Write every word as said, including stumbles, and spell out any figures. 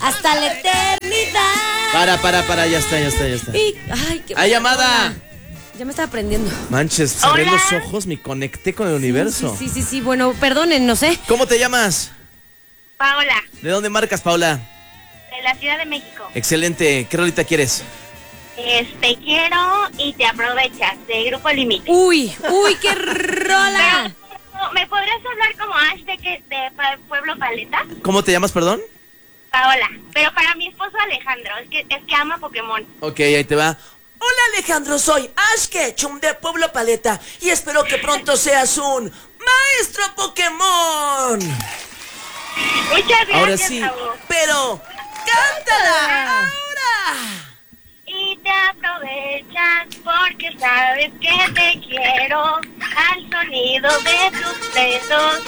hasta la eternidad. Para, para, para, ya está, ya está, ya está. Y, ay, qué ¡Hay llamada! Ya me estaba aprendiendo. Manches, cerré los ojos, me conecté con el universo. Sí, sí, sí, sí, bueno, perdonen, no sé. ¿Cómo te llamas? Paola, ¿De dónde marcas, Paola? de la Ciudad de México. Excelente. ¿Qué rolita quieres? Este, quiero y te aprovechas, de Grupo Límite. Uy, uy, qué rola. Pero, ¿me podrías hablar como Ash de, que, de Pueblo Paleta? ¿Cómo te llamas, perdón? Paola, pero para mi esposo Alejandro, es que, es que ama Pokémon. Ok, ahí te va. Hola Alejandro, soy Ash Ketchum de Pueblo Paleta y espero que pronto seas un maestro Pokémon. Muchas gracias, Ahora sí, Raúl. Pero, ¡cántala ahora! Y te aprovechas porque sabes que te quiero. Al sonido de tus besos